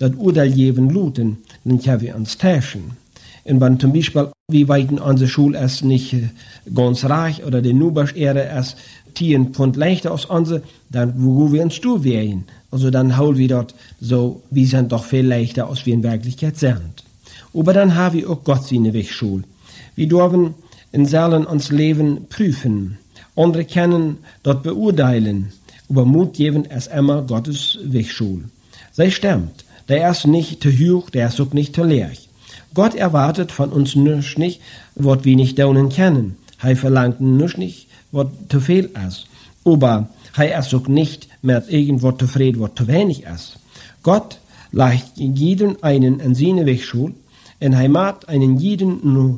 das Urteil geben luten, dann können wir uns täuschen. Und wenn zum Beispiel, wir weiten unsere Schule ist nicht ganz reich oder die Nuberschere ist 10 Pfund leichter als unsere, dann wo wir uns wählen. Also dann holen wir dort so, wir sind doch viel leichter, als wir in Wirklichkeit sind. Aber dann haben wir auch Gott seine Wegschule. Wir dürfen in sollen uns Leben prüfen. Andere können dort beurteilen. Aber Mut geben ist immer Gottes Wegschule. Sei stimmt. Der ist nicht zu hoch, der ist auch nicht zu leer. Gott erwartet von uns nicht, was wir nicht tun können. Er verlangt nicht, was zu viel ist. Aber er ist auch nicht mit irgendwas zufrieden, was zu wenig ist. Gott legt jeden einen in seine Wegschule und er macht einen jeden nur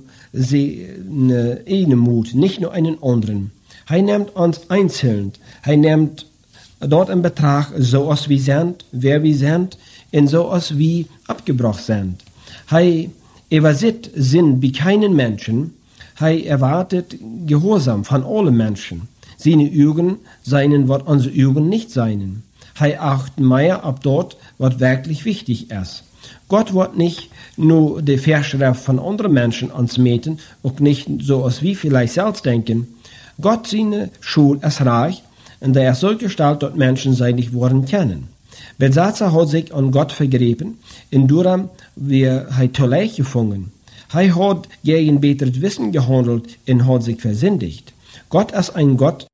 seine Mut, nicht nur einen anderen. Er nimmt uns einzeln. Er nimmt dort in Betracht, so als wir sind, wer wir sind, und so als wir abgebrochen sind. Er übersieht Sinn bei keinen Menschen. Er erwartet Gehorsam von allen Menschen. Seine Augen seien, was unsere Augen nicht seien. Er achtet mehr ab dort, was wirklich wichtig ist. Gott wird nicht nur die Vorschrift von anderen Menschen ans Mäten, auch nicht so, als wir vielleicht selbst denken. Gott seine Schule ist reich, und er ist so gestaltet, dass Menschen seinig worden können. Belsatzer hat sich an Gott vergeben, in Duram wir Tollech gefangen. Er hat gegen besseres Wissen gehandelt und hat sich versündigt. Gott ist ein Gott,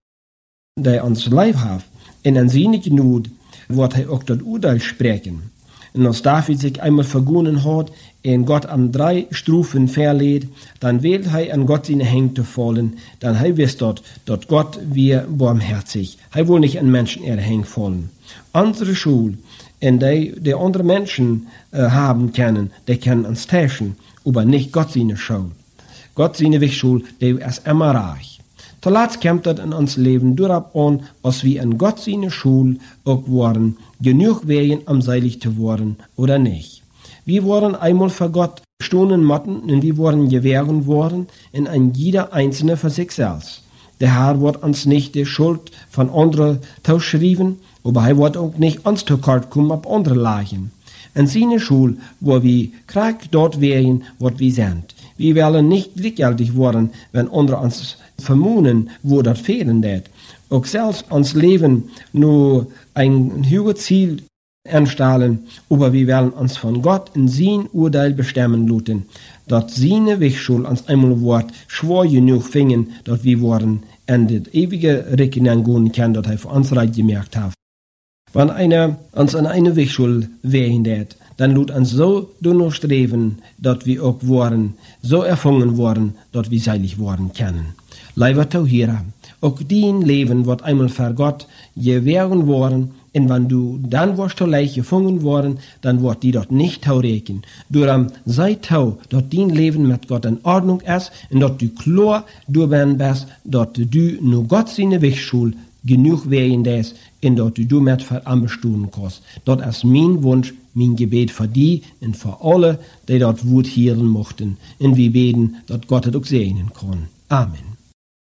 der uns Leib hat, und an seine Gnade wird er auch das Urteil sprechen. Und als David sich einmal vergonnen hat, und Gott an 3 Stufen verlädt, dann wählt er an Gott seine Hände zu fallen, dann er wisst dort, dass Gott wir barmherzig. Er will nicht an Menschen ihre Hände fallen. Unsere Schule, in die andere Menschen haben können, die können uns täuschen, aber nicht Gott seine Schule. Gott seine Wegschule, die ist immer reich. Zuletzt kommt das in uns Leben durchab an, als wir in Gott seine Schule auch waren, genug wären, um seilig zu werden oder nicht. Wir waren einmal für Gott stohnen Motten und wir waren gewähren worden in ein jeder Einzelne für sich selbst. Der Herr wird uns nicht die Schuld von anderen zuschreiben, aber er wird auch nicht uns zu kort kommen auf andere Lagen. In seine Schule, wo wir krank dort wären, wo wir sind. Wir wollen nicht gleichgültig werden, wenn andere uns vermuten, wo das fehlen wird. Auch selbst uns Leben nur ein höheres Ziel anstellen, aber wir werden uns von Gott in sein Urteil bestimmen lassen, dass seine Wegschule uns einmal Wort schwer genug fingen, dass wir worden in das ewige Rechnung gehen können, das er für uns recht gemerkt hat. Wenn einer uns an eine Wegschule wählen wird, dann lut uns so danach streben, dass wir auch waren, so erfangen worden, dass wir seilig worden können. Lieber Tauhierer, auch dein Leben wird einmal für Gott gewähren worden, und wenn du dann wirst du leicht gefangen worden, dann wird die dort nicht taureken. Darum sei tau, dass dein Leben mit Gott in Ordnung ist, und dass du klar du bist, dass du nur Gott seine Wegschule genug wählen des, und dass du damit veranbestunden kannst. Das ist mein Wunsch, mein Gebet für die und für alle, die dort Wut hören mochten. Und wir beten, dass Gott es auch segnen kann. Amen.